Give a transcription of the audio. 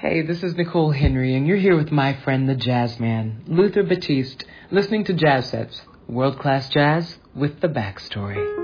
Hey, this is Nicole Henry, and you're here with my friend, the jazz man, Luther Batiste, listening to Jazz Sets, world-class jazz with the backstory.